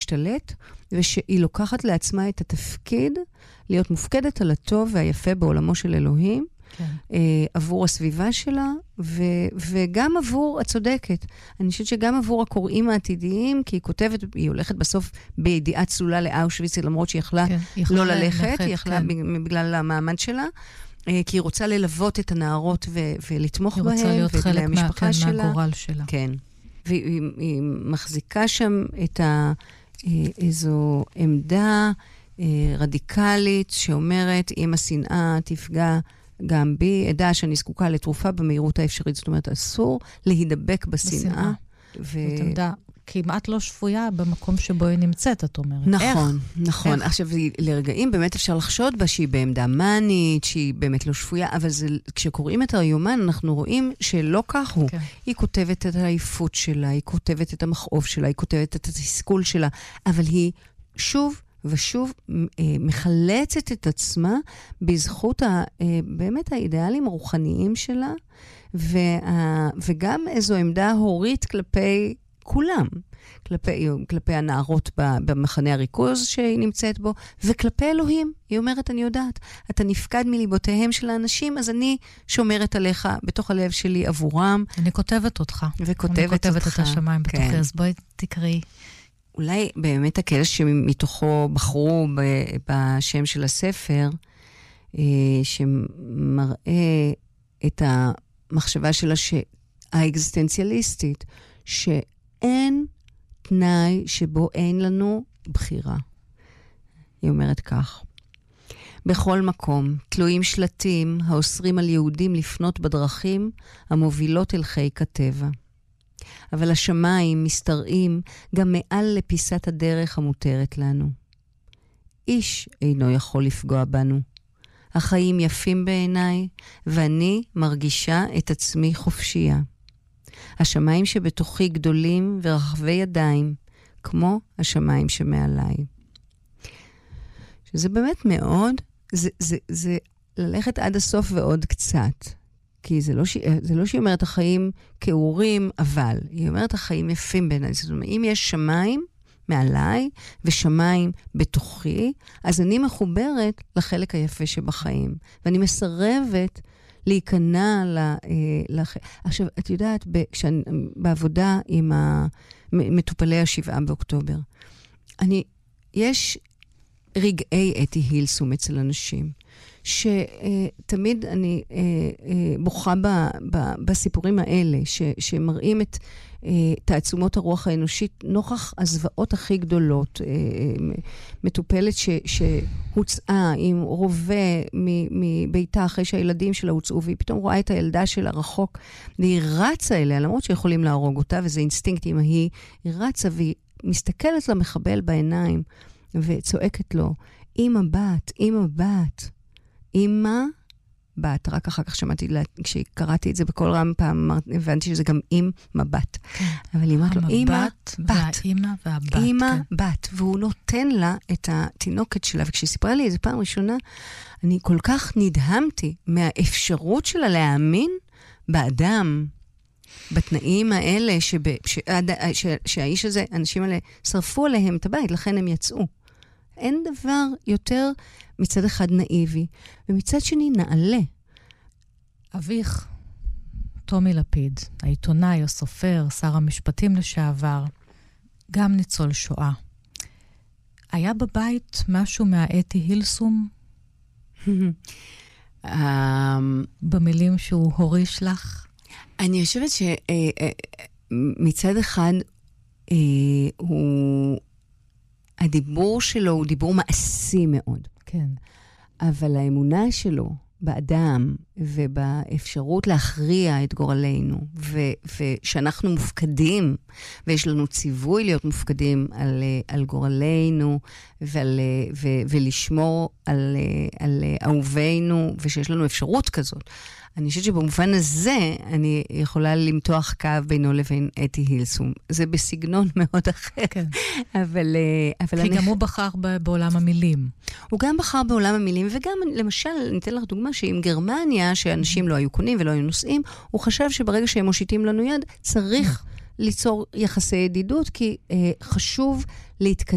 להשתלט, ושהיא לוקחת לעצמה את התפקיד, להיות מופקדת על הטוב והיפה בעולמו של אלוהים, עבור הסביבה שלה, וגם עבור הצודקת. אני חושבת שגם עבור הקוראים העתידיים, כי היא כותבת, היא הולכת בסוף בידיעה צלולה לאושוויץ, למרות שהיא יכלה לא ללכת, היא יכלה בגלל המעמד שלה, כי היא רוצה ללוות את הנערות ולתמוך בהן, היא רוצה להיות חלק מהגורל שלה. כן. והיא מחזיקה שם את איזו עמדה רדיקלית שאומרת, אם השנאה תפגע גם בי, עדה שאני זקוקה לתרופה במהירות האפשרית. זאת אומרת, אסור להידבק בשנאה. זאת עמדה כמעט לא שפויה במקום שבו היא נמצאת, את אומרת. נכון, נכון. עכשיו, לרגעים באמת אפשר לחשוד בה שהיא בעמדה מנית, שהיא באמת לא שפויה, אבל כשקוראים את היומן, אנחנו רואים שלא כך הוא. היא כותבת את העייפות שלה, היא כותבת את המכאוב שלה, היא כותבת את התסכול שלה, אבל היא שוב ושוב מחלצת את עצמה בזכות באמת האידיאלים הרוחניים שלה, וגם איזו עמדה הורית כלפי כולם, כלפי הנערות במחנה הריכוז שהיא נמצאת בו, וכלפי אלוהים. היא אומרת, אני יודעת, אתה נפקד מליבותיהם של האנשים, אז אני שומרת עליך בתוך הלב שלי עבורם. אני כותבת אותך. וכותבת את השמיים בתוכי, אז בואי תקראי. אולי באמת הקטע שמתוכו בחרו בשם של הספר, שמראה את המחשבה שלה האקזיסטנציאליסטית, שאין תנאי שבו אין לנו בחירה. היא אומרת כך: בכל מקום תלויים שלטים האוסרים על יהודים לפנות בדרכים המובילות אל חיק הטבע. אבל השמיים מסתרעים גם מעל לפיסת הדרך המותרת לנו. איש אינו יכול לפגוע בנו. החיים יפים בעיניי, ואני מרגישה את עצמי חופשייה. השמיים שבתוכי גדולים ורחבי ידיים, כמו השמיים שמעליי. שזה באמת מאוד, זה ללכת עד הסוף ועוד קצת. כי זה לא שהיא אומרת החיים כאורים, אבל היא אומרת החיים יפים בעיניי. זאת אומרת, אם יש שמיים מעליי ושמיים בתוכי, אז אני מחוברת לחלק היפה שבחיים. ואני מסרבת להיכנע עכשיו, את יודעת, בעבודה עם מטופלי ה7 באוקטובר, יש רגעי אתי הילסום אצל אנשים, שתמיד אני בוכה בסיפורים האלה, שמראים את תעצומות הרוח האנושית נוכח הזוועות הכי גדולות. מטופלת שהוצאה עם רובה מביתה אחרי שהילדים שלה הוצאו, והיא פתאום רואה את הילדה שלה רחוק, והיא רצה אליה, למרות שיכולים להרוג אותה, וזה אינסטינקט עם היא רצה, והיא מסתכלת למחבל בעיניים, וצועקת לו, אמא בת, אמא בת. אמא בת, רק אחר כך שמעתי, כשקראתי את זה בכל רם פעם, הבנתי שזה גם אמא בת. אבל היא אמרת לו, אמא בת. והאמא והבת. אמא בת. והוא נותן לה את התינוקת שלה, וכשהיא סיפרה לי איזה פעם ראשונה, אני כל כך נדהמתי מהאפשרות שלה להאמין באדם, בתנאים האלה, שהאיש הזה, האנשים האלה, שרפו עליהם את הבית, לכן הם יצאו. אין דבר יותר מצד אחד נאיבי, ומצד שני נעלה. אביך, תומי לפיד, העיתונאי, הסופר, שר המשפטים לשעבר, גם ניצול שואה. היה בבית משהו מהאתי הילסום? במילים שהוא הוריש לך? אני חושבת שמצד אחד הדיבור שלו הוא דיבור מעשי מאוד. כן. אבל האמונה שלו באדם ובאפשרות להכריע את גורלנו, ושאנחנו מופקדים, ויש לנו ציווי להיות מופקדים על גורלנו, ולשמור על אהובינו, ושיש לנו אפשרות כזאת. אני חושבת שבמובן הזה אני יכולה למתוח קו בינו לבין אתי הילסום. זה בסגנון מאוד אחר. כן. אבל כי גם הוא בחר בעולם המילים. הוא גם בחר בעולם המילים, וגם למשל, ניתן לך דוגמה, שעם גרמניה, שאנשים לא היו קונים ולא היו נוסעים, הוא חשב שברגע שהם מושיטים לנו יד, צריך ליצור יחסי ידידות, כי חשוב להתקדם.